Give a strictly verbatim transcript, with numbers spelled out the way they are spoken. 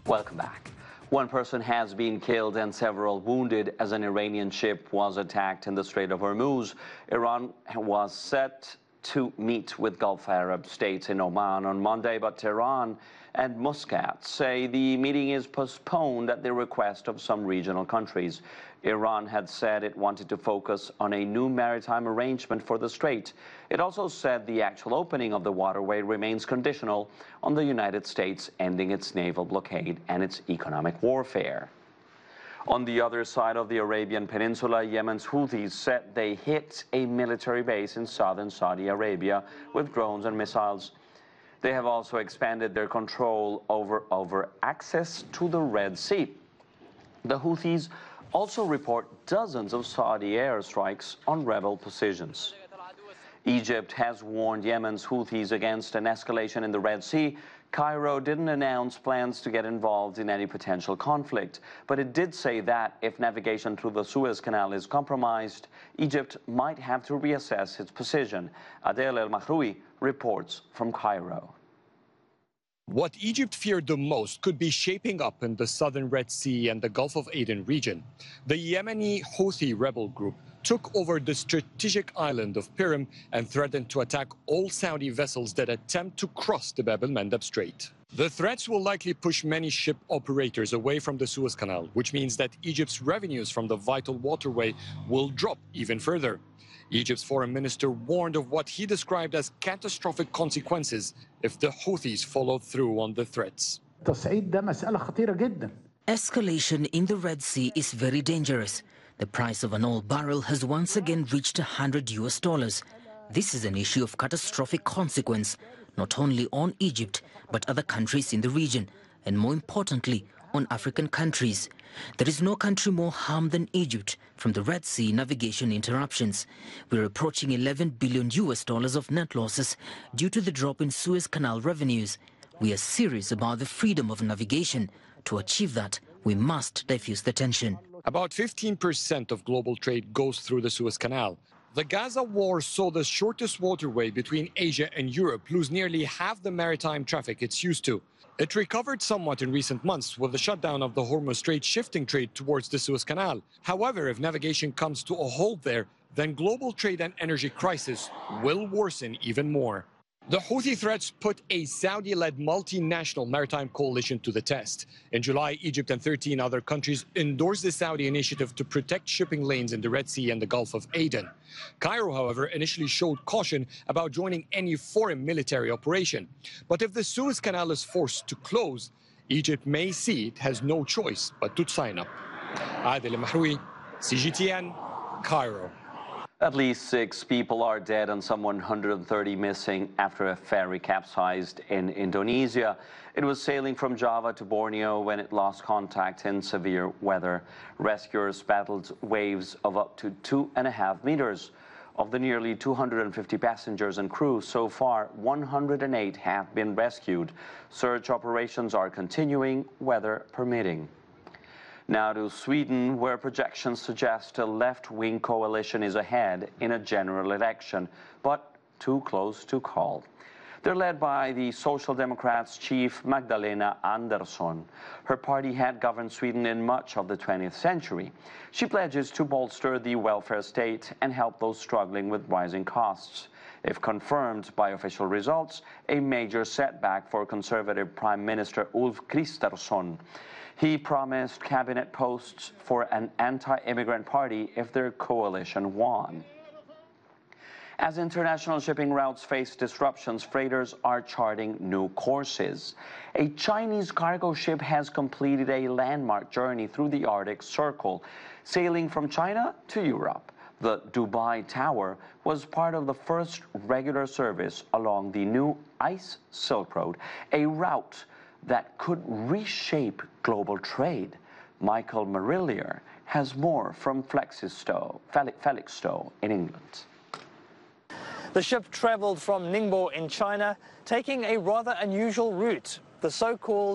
Welcome back. One person has been killed and several wounded as an Iranian ship was attacked in the Strait of Hormuz. Iran was set to meet with Gulf Arab states in Oman on Monday, but Tehran and Muscat say the meeting is postponed at the request of some regional countries. Iran had said it wanted to focus on a new maritime arrangement for the strait. It also said the actual opening of the waterway remains conditional on the United States ending its naval blockade and its economic warfare. On the other side of the Arabian Peninsula, Yemen's Houthis said they hit a military base in southern Saudi Arabia with drones and missiles. They have also expanded their control over, over access to the Red Sea. The Houthis also report dozens of Saudi airstrikes on rebel positions. Egypt has warned Yemen's Houthis against an escalation in the Red Sea. Cairo didn't announce plans to get involved in any potential conflict, but it did say that if navigation through the Suez Canal is compromised, Egypt might have to reassess its position. Adel El-Mahroui reports from Cairo. What Egypt feared the most could be shaping up in the southern Red Sea and the Gulf of Aden region. The Yemeni Houthi rebel group took over the strategic island of Pirim and threatened to attack all Saudi vessels that attempt to cross the Bab el-Mandeb Strait. The threats will likely push many ship operators away from the Suez Canal, which means that Egypt's revenues from the vital waterway will drop even further. Egypt's foreign minister warned of what he described as catastrophic consequences if the Houthis followed through on the threats. Escalation in the Red Sea is very dangerous. The price of an oil barrel has once again reached one hundred U S dollars. This is an issue of catastrophic consequence, not only on Egypt, but other countries in the region, and more importantly, on African countries. There is no country more harmed than Egypt from the Red Sea navigation interruptions. We're approaching eleven billion U S dollars of net losses due to the drop in Suez Canal revenues. We are serious about the freedom of navigation. To achieve that, we must diffuse the tension. About fifteen percent of global trade goes through the Suez Canal. The Gaza war saw the shortest waterway between Asia and Europe lose nearly half the maritime traffic it's used to. It recovered somewhat in recent months with the shutdown of the Hormuz Strait, shifting trade towards the Suez Canal. However, if navigation comes to a halt there, then global trade and energy crisis will worsen even more. The Houthi threats put a Saudi-led multinational maritime coalition to the test. In July, Egypt and thirteen other countries endorsed the Saudi initiative to protect shipping lanes in the Red Sea and the Gulf of Aden. Cairo, however, initially showed caution about joining any foreign military operation. But if the Suez Canal is forced to close, Egypt may see it has no choice but to sign up. Adel El-Mahroui, C G T N, Cairo. At least six people are dead and some one hundred thirty missing after a ferry capsized in Indonesia. It was sailing from Java to Borneo when it lost contact in severe weather. Rescuers battled waves of up to two and a half meters. Of the nearly two hundred fifty passengers and crew, so far one hundred eight have been rescued. Search operations are continuing, weather permitting. Now to Sweden, where projections suggest a left-wing coalition is ahead in a general election, but too close to call. They're led by the Social Democrats' chief Magdalena Andersson. Her party had governed Sweden in much of the twentieth century. She pledges to bolster the welfare state and help those struggling with rising costs. If confirmed by official results, a major setback for Conservative Prime Minister Ulf Kristersson. He promised cabinet posts for an anti-immigrant party if their coalition won. As international shipping routes face disruptions, freighters are charting new courses. A Chinese cargo ship has completed a landmark journey through the Arctic Circle, sailing from China to Europe. The Dubai Tower was part of the first regular service along the new Ice Silk Road, a route that could reshape global trade. Michael Marillier has more from Felixstowe, Felixstowe in England. The ship traveled from Ningbo in China, taking a rather unusual route, the so-called